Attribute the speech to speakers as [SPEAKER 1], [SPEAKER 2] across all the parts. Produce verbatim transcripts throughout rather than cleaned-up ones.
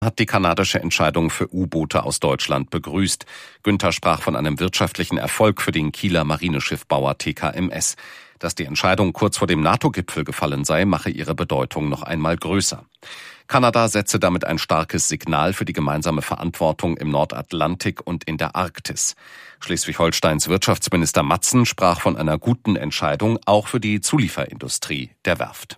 [SPEAKER 1] hat die kanadische Entscheidung für U-Boote aus Deutschland begrüßt. Günther sprach von einem wirtschaftlichen Erfolg für den Kieler Marineschiffbauer T K M S. Dass die Entscheidung kurz vor dem NATO-Gipfel gefallen sei, mache ihre Bedeutung noch einmal größer. Kanada setze damit ein starkes Signal für die gemeinsame Verantwortung im Nordatlantik und in der Arktis. Schleswig-Holsteins Wirtschaftsminister Matzen sprach von einer guten Entscheidung, auch für die Zulieferindustrie der Werft.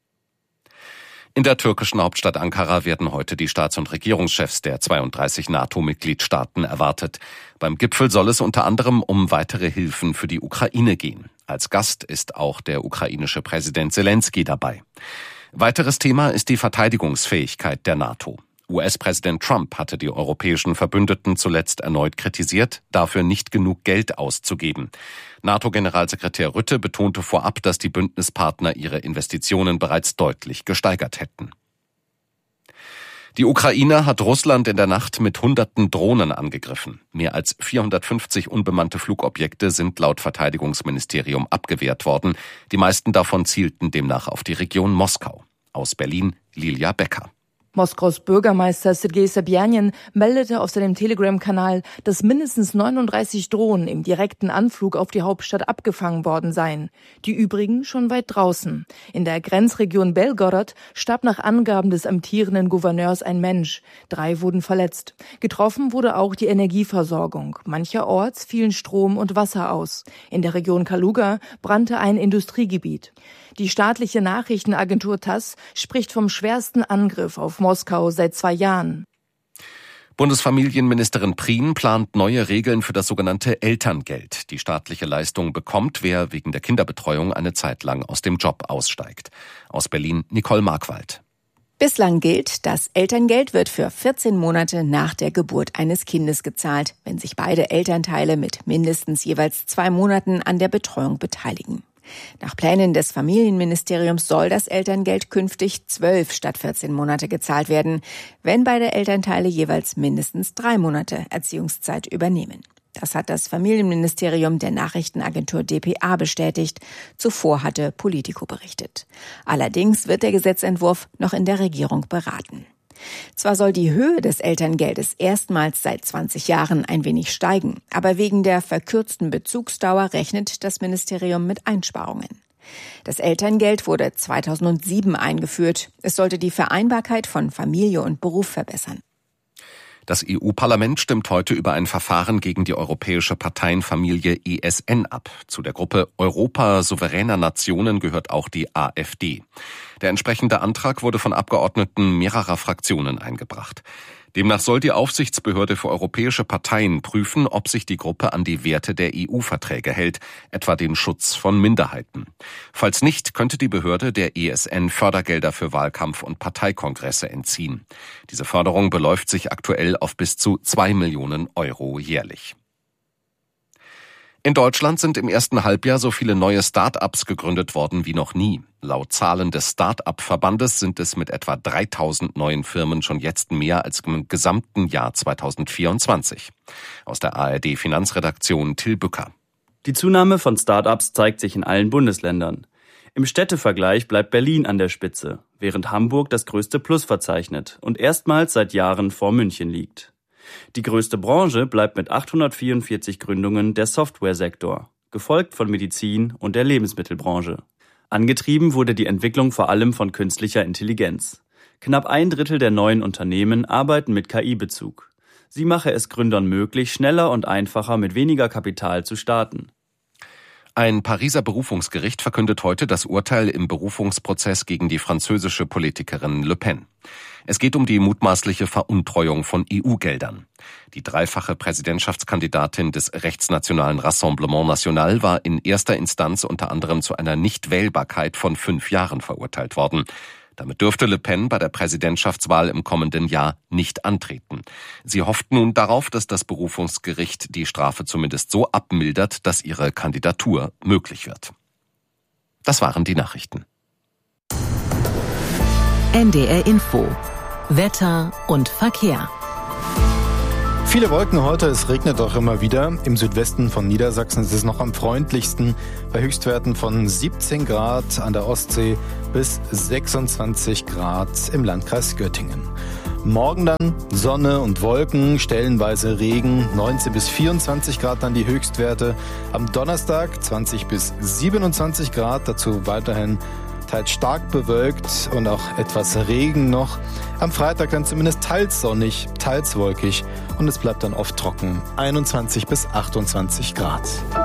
[SPEAKER 1] In der türkischen Hauptstadt Ankara werden heute die Staats- und Regierungschefs der zweiunddreißig NATO-Mitgliedstaaten erwartet. Beim Gipfel soll es unter anderem um weitere Hilfen für die Ukraine gehen. Als Gast ist auch der ukrainische Präsident Selenskyj dabei. Weiteres Thema ist die Verteidigungsfähigkeit der NATO. U S-Präsident Trump hatte die europäischen Verbündeten zuletzt erneut kritisiert, dafür nicht genug Geld auszugeben. NATO-Generalsekretär Rutte betonte vorab, dass die Bündnispartner ihre Investitionen bereits deutlich gesteigert hätten. Die Ukraine hat Russland in der Nacht mit hunderten Drohnen angegriffen. Mehr als vierhundertfünfzig unbemannte Flugobjekte sind laut Verteidigungsministerium abgewehrt worden. Die meisten davon zielten demnach auf die Region Moskau. Aus Berlin Lilia Becker.
[SPEAKER 2] Moskaus Bürgermeister Sergei Sobjanin meldete auf seinem Telegram-Kanal, dass mindestens neununddreißig Drohnen im direkten Anflug auf die Hauptstadt abgefangen worden seien. Die übrigen schon weit draußen. In der Grenzregion Belgorod starb nach Angaben des amtierenden Gouverneurs ein Mensch. Drei wurden verletzt. Getroffen wurde auch die Energieversorgung. Mancherorts fielen Strom und Wasser aus. In der Region Kaluga brannte ein Industriegebiet. Die staatliche Nachrichtenagentur TASS spricht vom schwersten Angriff auf Moskau seit zwei Jahren.
[SPEAKER 1] Bundesfamilienministerin Prien plant neue Regeln für das sogenannte Elterngeld. Die staatliche Leistung bekommt, wer wegen der Kinderbetreuung eine Zeit lang aus dem Job aussteigt. Aus Berlin Nicole Markwald.
[SPEAKER 3] Bislang gilt, das Elterngeld wird für vierzehn Monate nach der Geburt eines Kindes gezahlt, wenn sich beide Elternteile mit mindestens jeweils zwei Monaten an der Betreuung beteiligen. Nach Plänen des Familienministeriums soll das Elterngeld künftig zwölf statt vierzehn Monate gezahlt werden, wenn beide Elternteile jeweils mindestens drei Monate Erziehungszeit übernehmen. Das hat das Familienministerium der Nachrichtenagentur d p a bestätigt. Zuvor hatte Politico berichtet. Allerdings wird der Gesetzentwurf noch in der Regierung beraten. Zwar soll die Höhe des Elterngeldes erstmals seit zwanzig Jahren ein wenig steigen, aber wegen der verkürzten Bezugsdauer rechnet das Ministerium mit Einsparungen. Das Elterngeld wurde zweitausendsieben eingeführt. Es sollte die Vereinbarkeit von Familie und Beruf verbessern.
[SPEAKER 1] Das E U-Parlament stimmt heute über ein Verfahren gegen die europäische Parteienfamilie E S N ab. Zu der Gruppe Europa souveräner Nationen gehört auch die A f D. Der entsprechende Antrag wurde von Abgeordneten mehrerer Fraktionen eingebracht. Demnach soll die Aufsichtsbehörde für europäische Parteien prüfen, ob sich die Gruppe an die Werte der E U-Verträge hält, etwa den Schutz von Minderheiten. Falls nicht, könnte die Behörde der E S N Fördergelder für Wahlkampf- und Parteikongresse entziehen. Diese Förderung beläuft sich aktuell auf bis zu zwei Millionen Euro jährlich. In Deutschland sind im ersten Halbjahr so viele neue Start-ups gegründet worden wie noch nie. Laut Zahlen des Start-up-Verbandes sind es mit etwa dreitausend neuen Firmen schon jetzt mehr als im gesamten Jahr zweitausendvierundzwanzig. Aus der A R D-Finanzredaktion Till Bücker.
[SPEAKER 4] Die Zunahme von Start-ups zeigt sich in allen Bundesländern. Im Städtevergleich bleibt Berlin an der Spitze, während Hamburg das größte Plus verzeichnet und erstmals seit Jahren vor München liegt. Die größte Branche bleibt mit achthundertvierundvierzig Gründungen der Softwaresektor, gefolgt von Medizin und der Lebensmittelbranche. Angetrieben wurde die Entwicklung vor allem von künstlicher Intelligenz. Knapp ein Drittel der neuen Unternehmen arbeiten mit K I-Bezug. Sie mache es Gründern möglich, schneller und einfacher mit weniger Kapital zu starten.
[SPEAKER 1] Ein Pariser Berufungsgericht verkündet heute das Urteil im Berufungsprozess gegen die französische Politikerin Le Pen. Es geht um die mutmaßliche Veruntreuung von E U-Geldern. Die dreifache Präsidentschaftskandidatin des rechtsnationalen Rassemblement National war in erster Instanz unter anderem zu einer Nichtwählbarkeit von fünf Jahren verurteilt worden. Damit dürfte Le Pen bei der Präsidentschaftswahl im kommenden Jahr nicht antreten. Sie hofft nun darauf, dass das Berufungsgericht die Strafe zumindest so abmildert, dass ihre Kandidatur möglich wird. Das waren die Nachrichten.
[SPEAKER 5] N D R Info. Wetter und Verkehr.
[SPEAKER 6] Viele Wolken heute, es regnet auch immer wieder. Im Südwesten von Niedersachsen ist es noch am freundlichsten, bei Höchstwerten von siebzehn Grad an der Ostsee bis sechsundzwanzig Grad im Landkreis Göttingen. Morgen dann Sonne und Wolken, stellenweise Regen, neunzehn bis vierundzwanzig Grad dann die Höchstwerte. Am Donnerstag zwanzig bis siebenundzwanzig Grad, dazu weiterhin teils stark bewölkt und auch etwas Regen noch. Am Freitag dann zumindest teils sonnig, teils wolkig und es bleibt dann oft trocken, einundzwanzig bis achtundzwanzig Grad.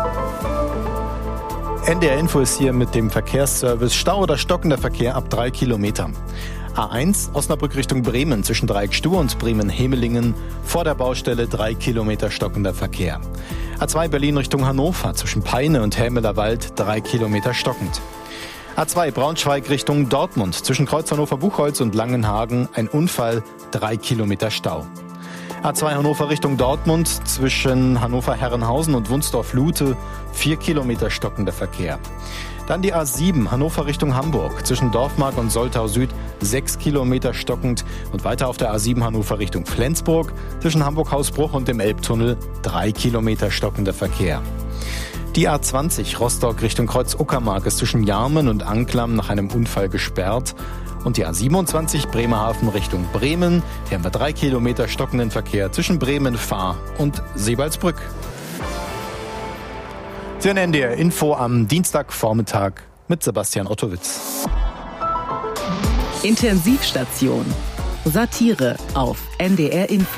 [SPEAKER 6] N D R Info ist hier mit dem Verkehrsservice. Stau oder stockender Verkehr ab drei Kilometer. A eins Osnabrück Richtung Bremen zwischen Dreieckstue und Bremen-Hemelingen. Vor der Baustelle drei Kilometer stockender Verkehr. A zwei Berlin Richtung Hannover zwischen Peine und Hämeler Wald drei Kilometer stockend. A zwei Braunschweig Richtung Dortmund zwischen Kreuz Hannover-Buchholz und Langenhagen ein Unfall, drei Kilometer Stau. A zwei Hannover Richtung Dortmund zwischen Hannover-Herrenhausen und Wunsdorf-Lute vier Kilometer stockender Verkehr. Dann die A sieben Hannover Richtung Hamburg zwischen Dorfmark und Soltau Süd sechs Kilometer stockend und weiter auf der A sieben Hannover Richtung Flensburg zwischen Hamburg-Hausbruch und dem Elbtunnel drei Kilometer stockender Verkehr. Die A zwanzig Rostock Richtung Kreuz Uckermark ist zwischen Jarmen und Anklam nach einem Unfall gesperrt. Und die A siebenundzwanzig Bremerhaven Richtung Bremen, hier haben wir drei Kilometer stockenden Verkehr zwischen Bremen-Fahr und Seebaldsbrück. Sie hören N D R Info am Dienstagvormittag mit Sebastian Ottowitz.
[SPEAKER 5] Intensivstation. Satire auf N D R Info.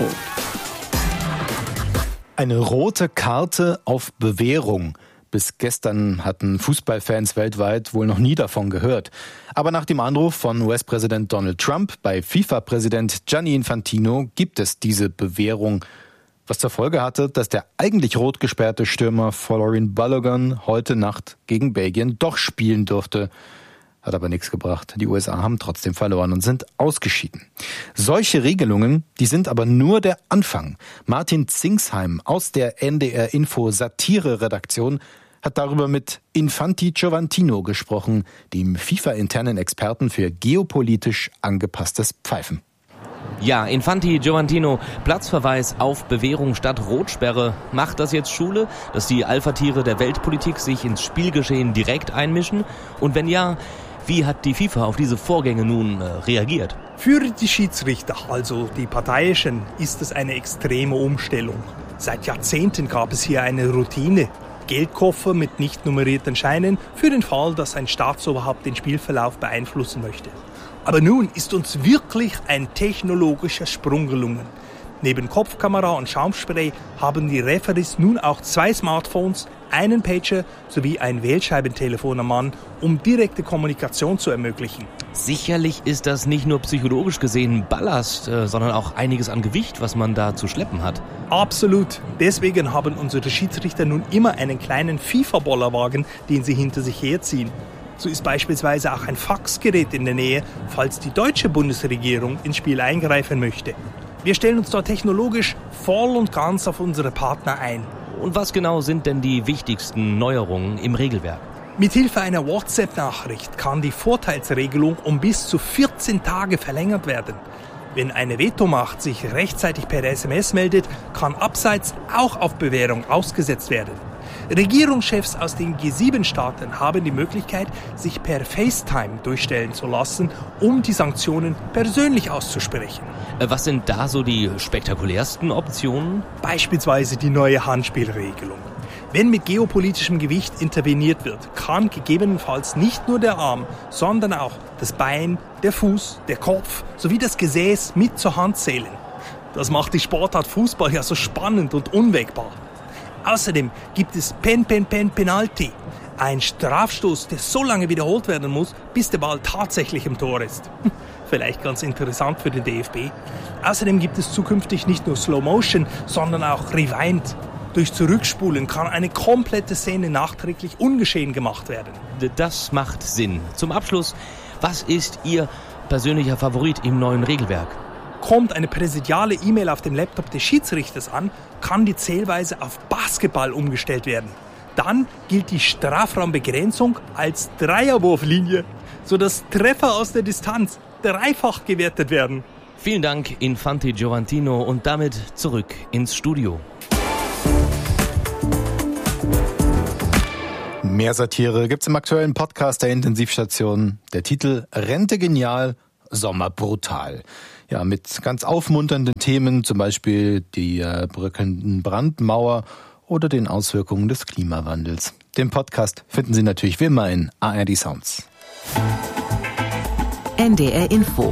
[SPEAKER 6] Eine rote Karte auf Bewährung. Bis gestern hatten Fußballfans weltweit wohl noch nie davon gehört. Aber nach dem Anruf von U S-Präsident Donald Trump bei FIFA-Präsident Gianni Infantino gibt es diese Bewährung. Was zur Folge hatte, dass der eigentlich rot gesperrte Stürmer Folarin Balogun heute Nacht gegen Belgien doch spielen durfte. Hat aber nichts gebracht. Die U S A haben trotzdem verloren und sind ausgeschieden. Solche Regelungen, die sind aber nur der Anfang. Martin Zingsheim aus der N D R Info Satire-Redaktion hat darüber mit Infanti Giovantino gesprochen, dem FIFA-internen Experten für geopolitisch angepasstes Pfeifen.
[SPEAKER 7] Ja, Infanti Giovantino, Platzverweis auf Bewährung statt Rotsperre. Macht das jetzt Schule, dass die Alpha-Tiere der Weltpolitik sich ins Spielgeschehen direkt einmischen? Und wenn ja, wie hat die FIFA auf diese Vorgänge nun äh, reagiert?
[SPEAKER 8] Für die Schiedsrichter, also die Parteiischen, ist es eine extreme Umstellung. Seit Jahrzehnten gab es hier eine Routine. Geldkoffer mit nicht nummerierten Scheinen für den Fall, dass ein Staatsoberhaupt den Spielverlauf beeinflussen möchte. Aber nun ist uns wirklich ein technologischer Sprung gelungen. Neben Kopfkamera und Schaumspray haben die Referees nun auch zwei Smartphones, einen Pager sowie ein Wählscheibentelefon am Mann, um direkte Kommunikation zu ermöglichen.
[SPEAKER 7] Sicherlich ist das nicht nur psychologisch gesehen Ballast, äh, sondern auch einiges an Gewicht, was man da zu schleppen hat.
[SPEAKER 8] Absolut. Deswegen haben unsere Schiedsrichter nun immer einen kleinen FIFA-Bollerwagen, den sie hinter sich herziehen. So ist beispielsweise auch ein Faxgerät in der Nähe, falls die deutsche Bundesregierung ins Spiel eingreifen möchte. Wir stellen uns dort technologisch voll und ganz auf unsere Partner ein.
[SPEAKER 7] Und was genau sind denn die wichtigsten Neuerungen im Regelwerk?
[SPEAKER 8] Mithilfe einer WhatsApp-Nachricht kann die Vorteilsregelung um bis zu vierzehn Tage verlängert werden. Wenn eine Vetomacht sich rechtzeitig per S M S meldet, kann abseits auch auf Bewährung ausgesetzt werden. Regierungschefs aus den G sieben Staaten haben die Möglichkeit, sich per FaceTime durchstellen zu lassen, um die Sanktionen persönlich auszusprechen.
[SPEAKER 7] Was sind da so die spektakulärsten Optionen?
[SPEAKER 8] Beispielsweise die neue Handspielregelung. Wenn mit geopolitischem Gewicht interveniert wird, kann gegebenenfalls nicht nur der Arm, sondern auch das Bein, der Fuß, der Kopf sowie das Gesäß mit zur Hand zählen. Das macht die Sportart Fußball ja so spannend und unwägbar. Außerdem gibt es Pen-Pen-Pen-Penalty, ein Strafstoß, der so lange wiederholt werden muss, bis der Ball tatsächlich im Tor ist. Vielleicht ganz interessant für den D F B. Außerdem gibt es zukünftig nicht nur Slow Motion, sondern auch Rewind. Durch Zurückspulen kann eine komplette Szene nachträglich ungeschehen gemacht werden.
[SPEAKER 7] Das macht Sinn. Zum Abschluss, was ist Ihr persönlicher Favorit im neuen Regelwerk?
[SPEAKER 8] Kommt eine präsidiale E-Mail auf dem Laptop des Schiedsrichters an, kann die Zählweise auf Basketball umgestellt werden. Dann gilt die Strafraumbegrenzung als Dreierwurflinie, sodass Treffer aus der Distanz dreifach gewertet werden.
[SPEAKER 7] Vielen Dank, Infanti Giovantino, und damit zurück ins Studio.
[SPEAKER 6] Mehr Satire gibt's im aktuellen Podcast der Intensivstation. Der Titel Rente genial, Sommer brutal. Ja, mit ganz aufmunternden Themen, zum Beispiel die äh, bröckelnden Brandmauer oder den Auswirkungen des Klimawandels. Den Podcast finden Sie natürlich wie immer in A R D Sounds.
[SPEAKER 5] N D R Info.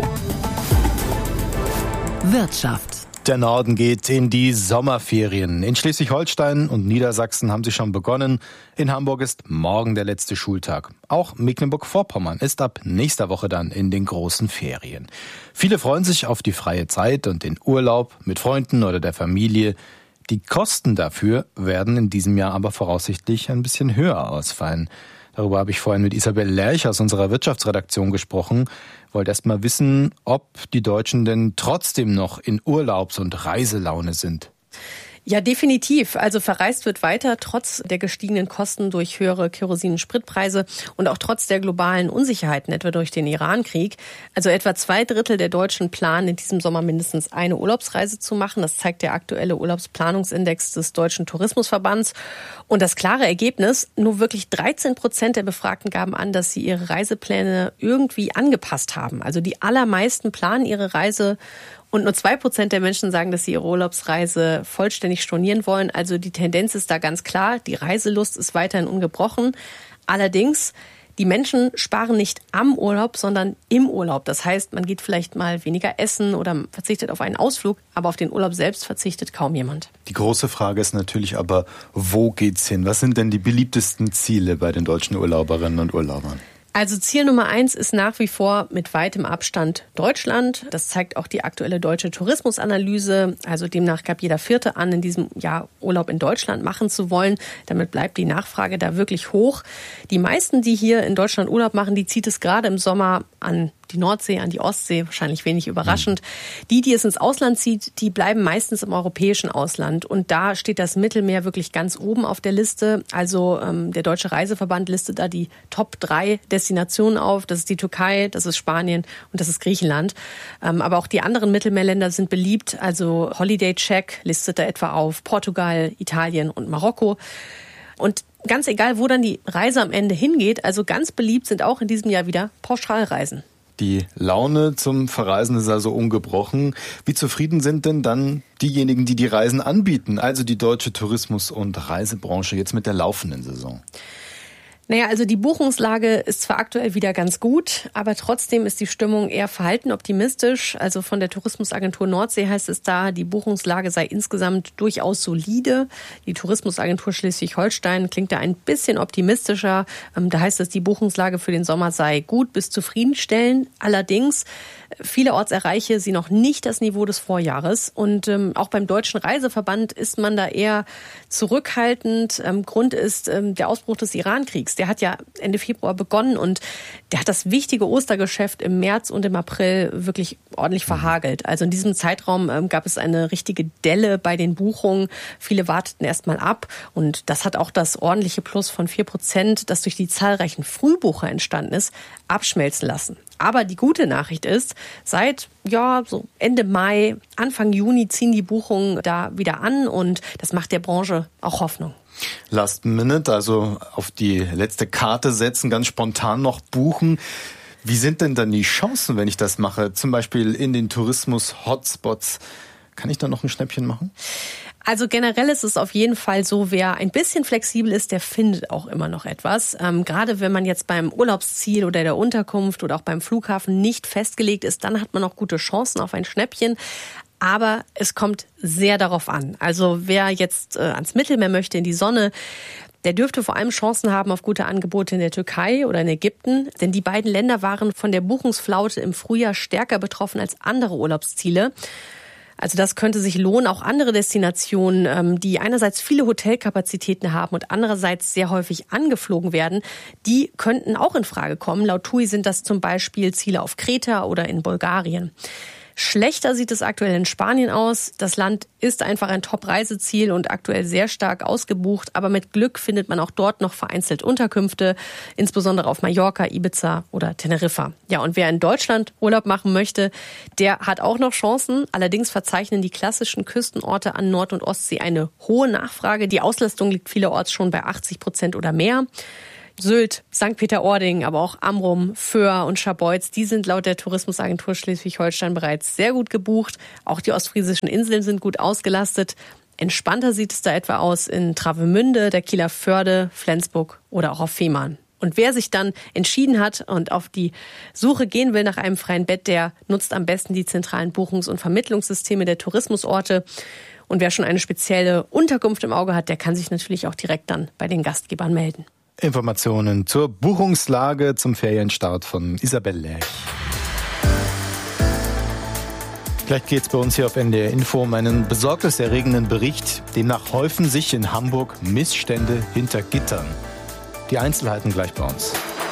[SPEAKER 5] Wirtschaft.
[SPEAKER 6] Der Norden geht in die Sommerferien. In Schleswig-Holstein und Niedersachsen haben sie schon begonnen. In Hamburg ist morgen der letzte Schultag. Auch Mecklenburg-Vorpommern ist ab nächster Woche dann in den großen Ferien. Viele freuen sich auf die freie Zeit und den Urlaub mit Freunden oder der Familie. Die Kosten dafür werden in diesem Jahr aber voraussichtlich ein bisschen höher ausfallen. Darüber habe ich vorhin mit Isabel Lerch aus unserer Wirtschaftsredaktion gesprochen. Wollte erst mal wissen, ob die Deutschen denn trotzdem noch in Urlaubs- und Reiselaune sind.
[SPEAKER 9] Ja, definitiv. Also verreist wird weiter, trotz der gestiegenen Kosten durch höhere Kerosin- und Spritpreise und auch trotz der globalen Unsicherheiten, etwa durch den Iran-Krieg. Also etwa zwei Drittel der Deutschen planen in diesem Sommer mindestens eine Urlaubsreise zu machen. Das zeigt der aktuelle Urlaubsplanungsindex des Deutschen Tourismusverbands. Und das klare Ergebnis, nur wirklich dreizehn Prozent der Befragten gaben an, dass sie ihre Reisepläne irgendwie angepasst haben. Also die allermeisten planen ihre Reise. Und nur zwei Prozent der Menschen sagen, dass sie ihre Urlaubsreise vollständig stornieren wollen. Also die Tendenz ist da ganz klar. Die Reiselust ist weiterhin ungebrochen. Allerdings, die Menschen sparen nicht am Urlaub, sondern im Urlaub. Das heißt, man geht vielleicht mal weniger essen oder verzichtet auf einen Ausflug, aber auf den Urlaub selbst verzichtet kaum jemand.
[SPEAKER 6] Die große Frage ist natürlich aber, wo geht's hin? Was sind denn die beliebtesten Ziele bei den deutschen Urlauberinnen und Urlaubern?
[SPEAKER 9] Also Ziel Nummer eins ist nach wie vor mit weitem Abstand Deutschland. Das zeigt auch die aktuelle deutsche Tourismusanalyse. Also demnach gab jeder Vierte an, in diesem Jahr Urlaub in Deutschland machen zu wollen. Damit bleibt die Nachfrage da wirklich hoch. Die meisten, die hier in Deutschland Urlaub machen, die zieht es gerade im Sommer an die Nordsee, an die Ostsee, wahrscheinlich wenig überraschend. Die, die es ins Ausland zieht, die bleiben meistens im europäischen Ausland. Und da steht das Mittelmeer wirklich ganz oben auf der Liste. Also ähm, der Deutsche Reiseverband listet da die Top drei Destinationen auf. Das ist die Türkei, das ist Spanien und das ist Griechenland. Ähm, aber auch die anderen Mittelmeerländer sind beliebt. Also Holiday Check listet da etwa auf Portugal, Italien und Marokko. Und ganz egal, wo dann die Reise am Ende hingeht, also ganz beliebt sind auch in diesem Jahr wieder Pauschalreisen.
[SPEAKER 6] Die Laune zum Verreisen ist also ungebrochen. Wie zufrieden sind denn dann diejenigen, die die Reisen anbieten, also die deutsche Tourismus- und Reisebranche jetzt mit der laufenden Saison?
[SPEAKER 9] Naja, also die Buchungslage ist zwar aktuell wieder ganz gut, aber trotzdem ist die Stimmung eher verhalten optimistisch. Also von der Tourismusagentur Nordsee heißt es da, die Buchungslage sei insgesamt durchaus solide. Die Tourismusagentur Schleswig-Holstein klingt da ein bisschen optimistischer. Da heißt es, die Buchungslage für den Sommer sei gut bis zufriedenstellend. Allerdings, vielerorts erreiche sie noch nicht das Niveau des Vorjahres. Und ähm, auch beim Deutschen Reiseverband ist man da eher zurückhaltend. Ähm, Grund ist ähm, der Ausbruch des Iran-Kriegs. Der hat ja Ende Februar begonnen und der hat das wichtige Ostergeschäft im März und im April wirklich ordentlich verhagelt. Also in diesem Zeitraum ähm, gab es eine richtige Delle bei den Buchungen. Viele warteten erst mal ab und das hat auch das ordentliche Plus von vier Prozent, das durch die zahlreichen Frühbucher entstanden ist, abschmelzen lassen. Aber die gute Nachricht ist, seit ja so Ende Mai, Anfang Juni ziehen die Buchungen da wieder an und das macht der Branche auch Hoffnung.
[SPEAKER 6] Last Minute, also auf die letzte Karte setzen, ganz spontan noch buchen. Wie sind denn dann die Chancen, wenn ich das mache? Zum Beispiel in den Tourismus-Hotspots. Kann ich da noch ein Schnäppchen machen?
[SPEAKER 9] Also generell ist es auf jeden Fall so, wer ein bisschen flexibel ist, der findet auch immer noch etwas. Ähm, gerade wenn man jetzt beim Urlaubsziel oder der Unterkunft oder auch beim Flughafen nicht festgelegt ist, dann hat man auch gute Chancen auf ein Schnäppchen. Aber es kommt sehr darauf an. Also wer jetzt äh, ans Mittelmeer möchte, in die Sonne, der dürfte vor allem Chancen haben auf gute Angebote in der Türkei oder in Ägypten. Denn die beiden Länder waren von der Buchungsflaute im Frühjahr stärker betroffen als andere Urlaubsziele. Also das könnte sich lohnen. Auch andere Destinationen, die einerseits viele Hotelkapazitäten haben und andererseits sehr häufig angeflogen werden, die könnten auch in Frage kommen. Laut T U I sind das zum Beispiel Ziele auf Kreta oder in Bulgarien. Schlechter sieht es aktuell in Spanien aus. Das Land ist einfach ein Top-Reiseziel und aktuell sehr stark ausgebucht. Aber mit Glück findet man auch dort noch vereinzelt Unterkünfte, insbesondere auf Mallorca, Ibiza oder Teneriffa. Ja, und wer in Deutschland Urlaub machen möchte, der hat auch noch Chancen. Allerdings verzeichnen die klassischen Küstenorte an Nord- und Ostsee eine hohe Nachfrage. Die Auslastung liegt vielerorts schon bei achtzig Prozent oder mehr. Sylt, Sankt Peter-Ording, aber auch Amrum, Föhr und Scharbeutz, die sind laut der Tourismusagentur Schleswig-Holstein bereits sehr gut gebucht. Auch die ostfriesischen Inseln sind gut ausgelastet. Entspannter sieht es da etwa aus in Travemünde, der Kieler Förde, Flensburg oder auch auf Fehmarn. Und wer sich dann entschieden hat und auf die Suche gehen will nach einem freien Bett, der nutzt am besten die zentralen Buchungs- und Vermittlungssysteme der Tourismusorte. Und wer schon eine spezielle Unterkunft im Auge hat, der kann sich natürlich auch direkt dann bei den Gastgebern melden.
[SPEAKER 6] Informationen zur Buchungslage zum Ferienstart von Isabel Lerch. Gleich geht's bei uns hier auf N D R Info um einen besorgniserregenden Bericht. Demnach häufen sich in Hamburg Missstände hinter Gittern. Die Einzelheiten gleich bei uns.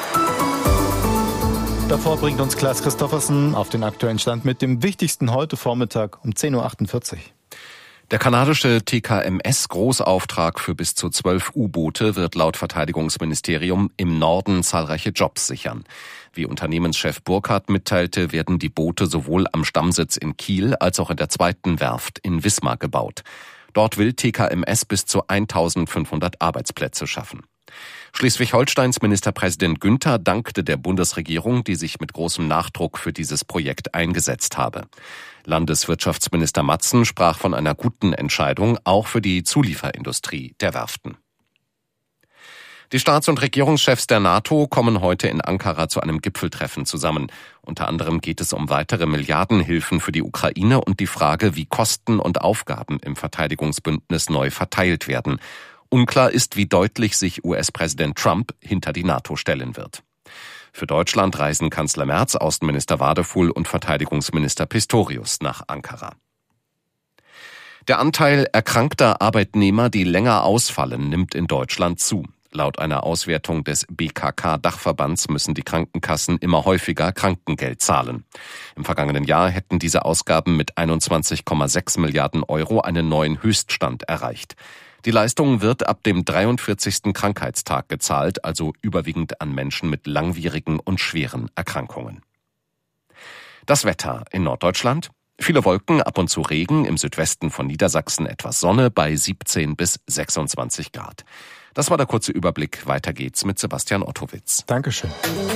[SPEAKER 6] Davor bringt uns Klaas Christoffersen auf den aktuellen Stand mit dem Wichtigsten heute Vormittag um zehn Uhr achtundvierzig.
[SPEAKER 1] Der kanadische T K M S-Großauftrag für bis zu zwölf U-Boote wird laut Verteidigungsministerium im Norden zahlreiche Jobs sichern. Wie Unternehmenschef Burkhardt mitteilte, werden die Boote sowohl am Stammsitz in Kiel als auch in der zweiten Werft in Wismar gebaut. Dort will T K M S bis zu eintausendfünfhundert Arbeitsplätze schaffen. Schleswig-Holsteins Ministerpräsident Günther dankte der Bundesregierung, die sich mit großem Nachdruck für dieses Projekt eingesetzt habe. Landeswirtschaftsminister Matzen sprach von einer guten Entscheidung, auch für die Zulieferindustrie der Werften. Die Staats- und Regierungschefs der NATO kommen heute in Ankara zu einem Gipfeltreffen zusammen. Unter anderem geht es um weitere Milliardenhilfen für die Ukraine und die Frage, wie Kosten und Aufgaben im Verteidigungsbündnis neu verteilt werden. Unklar ist, wie deutlich sich U S-Präsident Trump hinter die NATO stellen wird. Für Deutschland reisen Kanzler Merz, Außenminister Wadefuhl und Verteidigungsminister Pistorius nach Ankara. Der Anteil erkrankter Arbeitnehmer, die länger ausfallen, nimmt in Deutschland zu. Laut einer Auswertung des B K K-Dachverbands müssen die Krankenkassen immer häufiger Krankengeld zahlen. Im vergangenen Jahr hätten diese Ausgaben mit einundzwanzig Komma sechs Milliarden Euro einen neuen Höchststand erreicht. Die Leistung wird ab dem dreiundvierzigsten Krankheitstag gezahlt, also überwiegend an Menschen mit langwierigen und schweren Erkrankungen. Das Wetter in Norddeutschland. Viele Wolken, ab und zu Regen, im Südwesten von Niedersachsen etwas Sonne bei siebzehn bis sechsundzwanzig Grad. Das war der kurze Überblick. Weiter geht's mit Sebastian Ottowitz.
[SPEAKER 6] Dankeschön.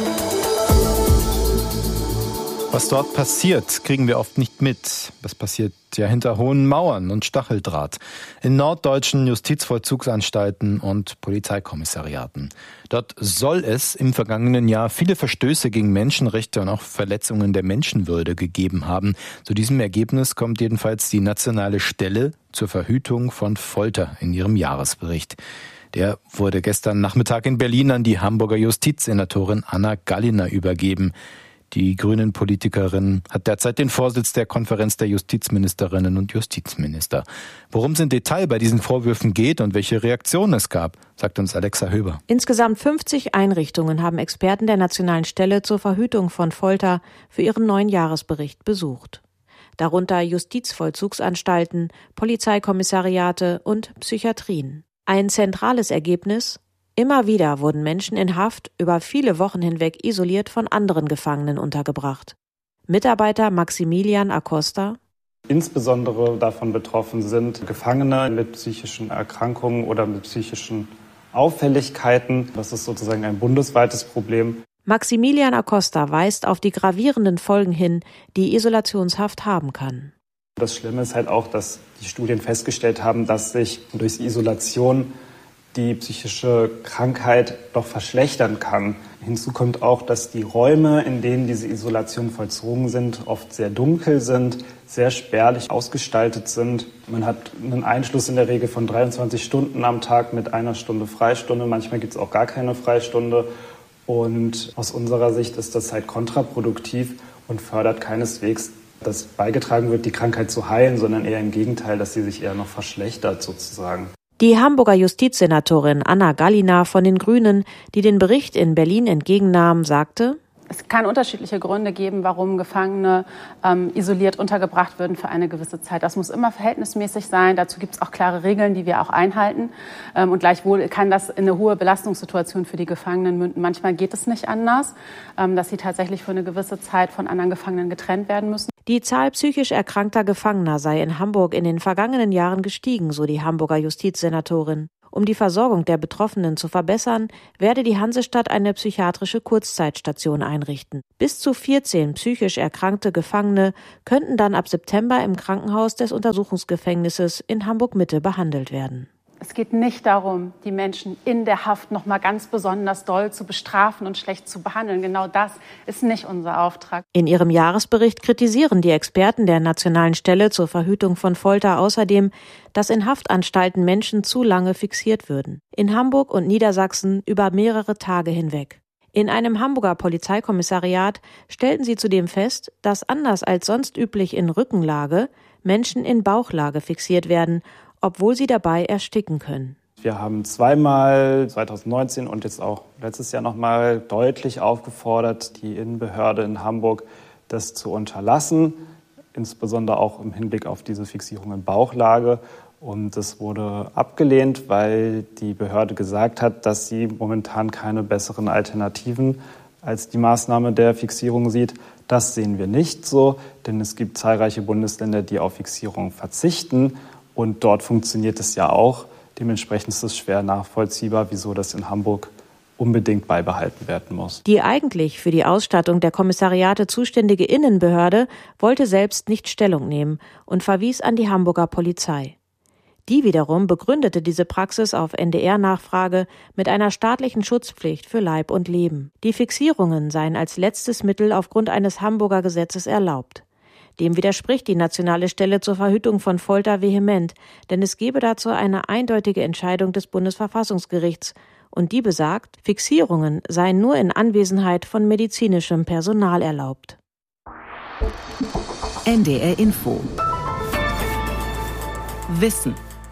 [SPEAKER 6] Was dort passiert, kriegen wir oft nicht mit. Was passiert ja hinter hohen Mauern und Stacheldraht, in norddeutschen Justizvollzugsanstalten und Polizeikommissariaten. Dort soll es im vergangenen Jahr viele Verstöße gegen Menschenrechte und auch Verletzungen der Menschenwürde gegeben haben. Zu diesem Ergebnis kommt jedenfalls die Nationale Stelle zur Verhütung von Folter in ihrem Jahresbericht. Der wurde gestern Nachmittag in Berlin an die Hamburger Justizsenatorin Anna Galliner übergeben. Die Grünen-Politikerin hat derzeit den Vorsitz der Konferenz der Justizministerinnen und Justizminister. Worum es im Detail bei diesen Vorwürfen geht und welche Reaktionen es gab, sagt uns Alexa Höber.
[SPEAKER 10] Insgesamt fünfzig Einrichtungen haben Experten der Nationalen Stelle zur Verhütung von Folter für ihren neuen Jahresbericht besucht. Darunter Justizvollzugsanstalten, Polizeikommissariate und Psychiatrien. Ein zentrales Ergebnis: Immer wieder wurden Menschen in Haft über viele Wochen hinweg isoliert von anderen Gefangenen untergebracht. Mitarbeiter Maximilian Acosta:
[SPEAKER 11] Insbesondere davon betroffen sind Gefangene mit psychischen Erkrankungen oder mit psychischen Auffälligkeiten. Das ist sozusagen ein bundesweites Problem.
[SPEAKER 10] Maximilian Acosta weist auf die gravierenden Folgen hin, die Isolationshaft haben kann.
[SPEAKER 11] Das Schlimme ist halt auch, dass die Studien festgestellt haben, dass sich durch Isolation die psychische Krankheit doch verschlechtern kann. Hinzu kommt auch, dass die Räume, in denen diese Isolation vollzogen sind, oft sehr dunkel sind, sehr spärlich ausgestaltet sind. Man hat einen Einschluss in der Regel von dreiundzwanzig Stunden am Tag mit einer Stunde Freistunde. Manchmal gibt es auch gar keine Freistunde. Und aus unserer Sicht ist das halt kontraproduktiv und fördert keineswegs, dass beigetragen wird, die Krankheit zu heilen, sondern eher im Gegenteil, dass sie sich eher noch verschlechtert sozusagen.
[SPEAKER 10] Die Hamburger Justizsenatorin Anna Galliner von den Grünen, die den Bericht in Berlin entgegennahm, sagte:
[SPEAKER 12] Es kann unterschiedliche Gründe geben, warum Gefangene ähm, isoliert untergebracht werden für eine gewisse Zeit. Das muss immer verhältnismäßig sein. Dazu gibt es auch klare Regeln, die wir auch einhalten. Ähm, und gleichwohl kann das in eine hohe Belastungssituation für die Gefangenen münden. Manchmal geht es nicht anders, ähm, dass sie tatsächlich für eine gewisse Zeit von anderen Gefangenen getrennt werden müssen.
[SPEAKER 10] Die Zahl psychisch erkrankter Gefangener sei in Hamburg in den vergangenen Jahren gestiegen, so die Hamburger Justizsenatorin. Um die Versorgung der Betroffenen zu verbessern, werde die Hansestadt eine psychiatrische Kurzzeitstation einrichten. Bis zu vierzehn psychisch erkrankte Gefangene könnten dann ab September im Krankenhaus des Untersuchungsgefängnisses in Hamburg-Mitte behandelt werden.
[SPEAKER 12] Es geht nicht darum, die Menschen in der Haft noch mal ganz besonders doll zu bestrafen und schlecht zu behandeln. Genau das ist nicht unser Auftrag.
[SPEAKER 10] In ihrem Jahresbericht kritisieren die Experten der Nationalen Stelle zur Verhütung von Folter außerdem, dass in Haftanstalten Menschen zu lange fixiert würden. In Hamburg und Niedersachsen über mehrere Tage hinweg. In einem Hamburger Polizeikommissariat stellten sie zudem fest, dass anders als sonst üblich in Rückenlage Menschen in Bauchlage fixiert werden, obwohl sie dabei ersticken können.
[SPEAKER 11] Wir haben zweimal zwanzig neunzehn und jetzt auch letztes Jahr nochmal deutlich aufgefordert, die Innenbehörde in Hamburg das zu unterlassen, insbesondere auch im Hinblick auf diese Fixierung in Bauchlage. Und das wurde abgelehnt, weil die Behörde gesagt hat, dass sie momentan keine besseren Alternativen als die Maßnahme der Fixierung sieht. Das sehen wir nicht so, denn es gibt zahlreiche Bundesländer, die auf Fixierung verzichten. Und dort funktioniert es ja auch. Dementsprechend ist es schwer nachvollziehbar, wieso das in Hamburg unbedingt beibehalten werden muss.
[SPEAKER 10] Die eigentlich für die Ausstattung der Kommissariate zuständige Innenbehörde wollte selbst nicht Stellung nehmen und verwies an die Hamburger Polizei. Die wiederum begründete diese Praxis auf N D R-Nachfrage mit einer staatlichen Schutzpflicht für Leib und Leben. Die Fixierungen seien als letztes Mittel aufgrund eines Hamburger Gesetzes erlaubt. Dem widerspricht die Nationale Stelle zur Verhütung von Folter vehement, denn es gebe dazu eine eindeutige Entscheidung des Bundesverfassungsgerichts und die besagt, Fixierungen seien nur in Anwesenheit von medizinischem Personal erlaubt.
[SPEAKER 5] N D R Info Wissen.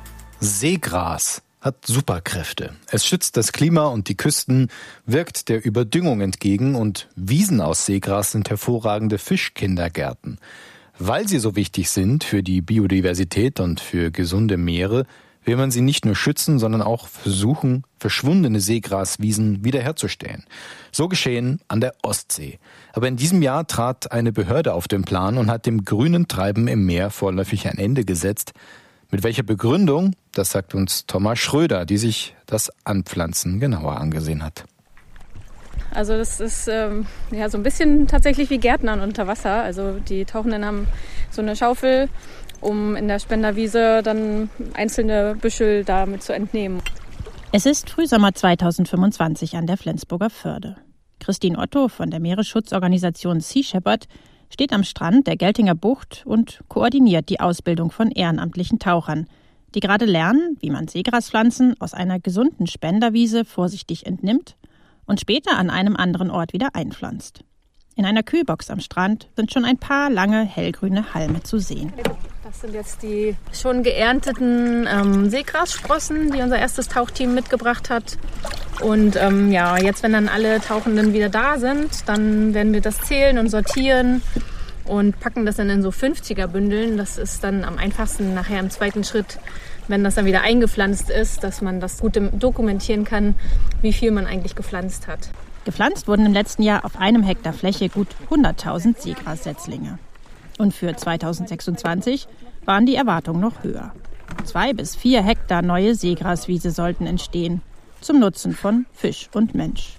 [SPEAKER 6] Seegras hat Superkräfte. Es schützt das Klima und die Küsten, wirkt der Überdüngung entgegen und Wiesen aus Seegras sind hervorragende Fischkindergärten. Weil sie so wichtig sind für die Biodiversität und für gesunde Meere, will man sie nicht nur schützen, sondern auch versuchen, verschwundene Seegraswiesen wiederherzustellen. So geschehen an der Ostsee. Aber in diesem Jahr trat eine Behörde auf den Plan und hat dem grünen Treiben im Meer vorläufig ein Ende gesetzt. Mit welcher Begründung, das sagt uns Thomas Schröder, die sich das Anpflanzen genauer angesehen hat.
[SPEAKER 13] Also das ist ähm, ja so ein bisschen tatsächlich wie Gärtnern unter Wasser. Also die Tauchenden haben so eine Schaufel, um in der Spenderwiese dann einzelne Büschel damit zu entnehmen.
[SPEAKER 14] Es ist Frühsommer zweitausendfünfundzwanzig an der Flensburger Förde. Christine Otto von der Meeresschutzorganisation Sea Shepherd steht am Strand der Geltinger Bucht und koordiniert die Ausbildung von ehrenamtlichen Tauchern, die gerade lernen, wie man Seegraspflanzen aus einer gesunden Spenderwiese vorsichtig entnimmt und später an einem anderen Ort wieder einpflanzt. In einer Kühlbox am Strand sind schon ein paar lange hellgrüne Halme zu sehen.
[SPEAKER 13] Das sind jetzt die schon geernteten ähm, Seegrassprossen, die unser erstes Tauchteam mitgebracht hat. Und ähm, ja, jetzt, wenn dann alle Tauchenden wieder da sind, dann werden wir das zählen und sortieren und packen das dann in so fünfziger-Bündeln. Das ist dann am einfachsten nachher im zweiten Schritt, wenn das dann wieder eingepflanzt ist, dass man das gut dokumentieren kann, wie viel man eigentlich gepflanzt hat.
[SPEAKER 14] Gepflanzt wurden im letzten Jahr auf einem Hektar Fläche gut hunderttausend Seegrassetzlinge. Und für zweitausendsechsundzwanzig waren die Erwartungen noch höher. Zwei bis vier Hektar neue Seegraswiese sollten entstehen, zum Nutzen von Fisch und Mensch.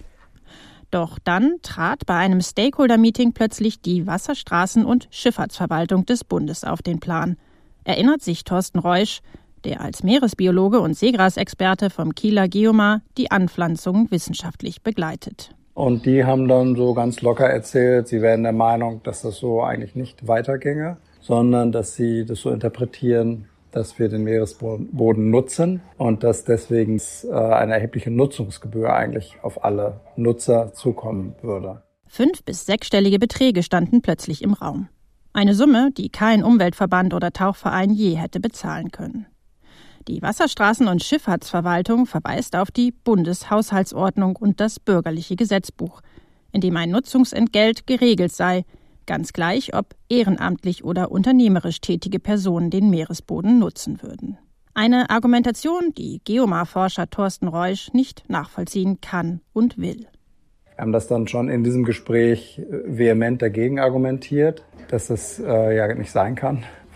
[SPEAKER 14] Doch dann trat bei einem Stakeholder-Meeting plötzlich die Wasserstraßen- und Schifffahrtsverwaltung des Bundes auf den Plan. Erinnert sich Thorsten Reusch, der als Meeresbiologe und Seegrasexperte vom Kieler Geomar die Anpflanzung wissenschaftlich begleitet.
[SPEAKER 15] Und die haben dann so ganz locker erzählt, sie wären der Meinung, dass das so eigentlich nicht weiterginge, sondern dass sie das so interpretieren, dass wir den Meeresboden nutzen und dass deswegen eine erhebliche Nutzungsgebühr eigentlich auf alle Nutzer zukommen würde.
[SPEAKER 14] Fünf- bis sechsstellige Beträge standen plötzlich im Raum. Eine Summe, die kein Umweltverband oder Tauchverein je hätte bezahlen können. Die Wasserstraßen- und Schifffahrtsverwaltung verweist auf die Bundeshaushaltsordnung und das bürgerliche Gesetzbuch, in dem ein Nutzungsentgelt geregelt sei, ganz gleich, ob ehrenamtlich oder unternehmerisch tätige Personen den Meeresboden nutzen würden. Eine Argumentation, die Geomar-Forscher Thorsten Reusch nicht nachvollziehen kann und will.
[SPEAKER 15] Wir haben das dann schon in diesem Gespräch vehement dagegen argumentiert, dass das äh, ja nicht sein kann,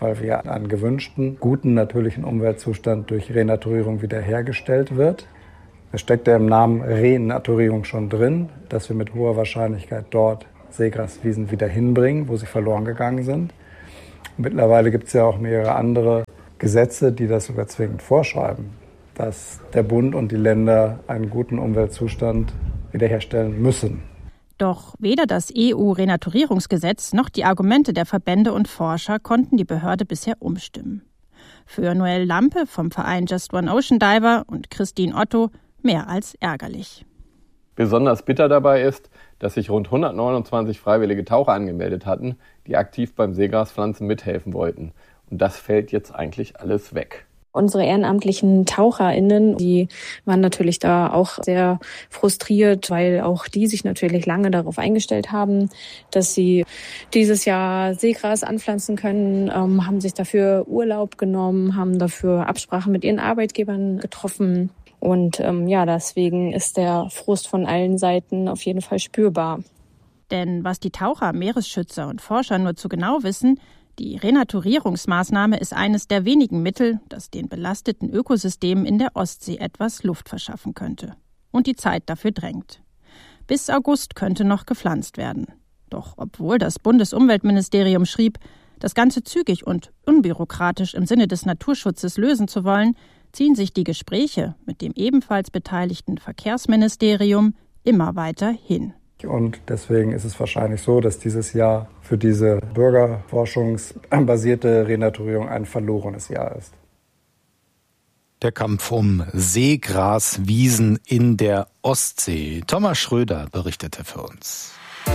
[SPEAKER 15] weil wir einen gewünschten, guten, natürlichen Umweltzustand durch Renaturierung wiederhergestellt wird. Es steckt ja im Namen Renaturierung schon drin, dass wir mit hoher Wahrscheinlichkeit dort Seegraswiesen wieder hinbringen, wo sie verloren gegangen sind. Mittlerweile gibt es ja auch mehrere andere Gesetze, die das sogar zwingend vorschreiben, dass der Bund und die Länder einen guten Umweltzustand wiederherstellen müssen.
[SPEAKER 14] Doch weder das E U-Renaturierungsgesetz noch die Argumente der Verbände und Forscher konnten die Behörde bisher umstimmen. Für Noel Lampe vom Verein Just One Ocean Diver und Christine Otto mehr als ärgerlich.
[SPEAKER 16] Besonders bitter dabei ist, dass sich rund hundertneunundzwanzig freiwillige Taucher angemeldet hatten, die aktiv beim Seegraspflanzen mithelfen wollten. Und das fällt jetzt eigentlich alles weg.
[SPEAKER 17] Unsere ehrenamtlichen TaucherInnen, die waren natürlich da auch sehr frustriert, weil auch die sich natürlich lange darauf eingestellt haben, dass sie dieses Jahr Seegras anpflanzen können, ähm, haben sich dafür Urlaub genommen, haben dafür Absprachen mit ihren Arbeitgebern getroffen. Und ähm, ja, deswegen ist der Frust von allen Seiten auf jeden Fall spürbar.
[SPEAKER 14] Denn was die Taucher, Meeresschützer und Forscher nur zu genau wissen, die Renaturierungsmaßnahme ist eines der wenigen Mittel, das den belasteten Ökosystemen in der Ostsee etwas Luft verschaffen könnte. Und die Zeit dafür drängt. Bis August könnte noch gepflanzt werden. Doch obwohl das Bundesumweltministerium schrieb, das Ganze zügig und unbürokratisch im Sinne des Naturschutzes lösen zu wollen, ziehen sich die Gespräche mit dem ebenfalls beteiligten Verkehrsministerium immer weiter hin.
[SPEAKER 15] Und deswegen ist es wahrscheinlich so, dass dieses Jahr für diese bürgerforschungsbasierte Renaturierung ein verlorenes Jahr ist.
[SPEAKER 6] Der Kampf um Seegraswiesen in der Ostsee. Thomas Schröder berichtete für uns.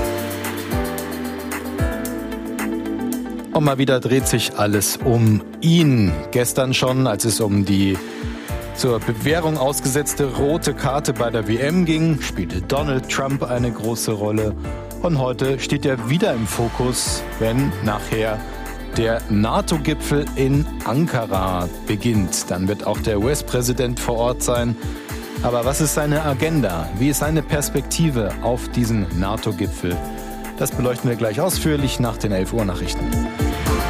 [SPEAKER 6] Und mal wieder dreht sich alles um ihn. Gestern schon, als es um die zur Bewährung ausgesetzte rote Karte bei der W M ging, spielte Donald Trump eine große Rolle. Und heute steht er wieder im Fokus, wenn nachher der NATO-Gipfel in Ankara beginnt. Dann wird auch der U S-Präsident vor Ort sein. Aber was ist seine Agenda? Wie ist seine Perspektive auf diesen NATO-Gipfel? Das beleuchten wir gleich ausführlich nach den elf Uhr Nachrichten.